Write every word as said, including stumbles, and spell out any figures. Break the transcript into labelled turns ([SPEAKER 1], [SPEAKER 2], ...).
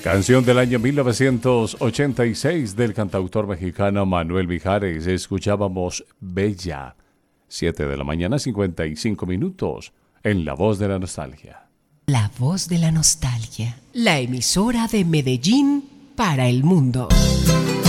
[SPEAKER 1] Canción del año mil novecientos ochenta y seis del cantautor mexicano Manuel Mijares. Escuchábamos Bella. siete de la mañana, cincuenta y cinco minutos. En La Voz de la Nostalgia.
[SPEAKER 2] La Voz de la Nostalgia. La emisora de Medellín para el mundo.